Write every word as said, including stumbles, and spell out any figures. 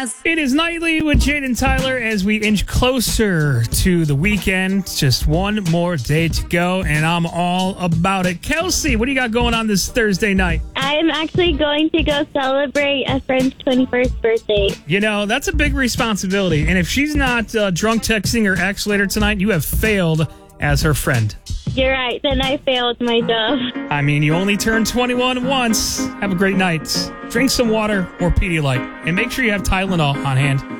eyes. It is Nightly with Jade and Tyler as we inch closer to the weekend. Just one more day to go, and I'm all about it. Kelsey, what do you got going on this Thursday night? I'm actually going to go celebrate a friend's twenty-first birthday. You know, that's a big responsibility, and if she's not uh, drunk texting her ex later tonight, you have failed as her friend. You're right, then I failed my job. I mean, you only turned twenty-one once. Have a great night. Drink some water or Pedialyte, and make sure you have Tylenol on hand.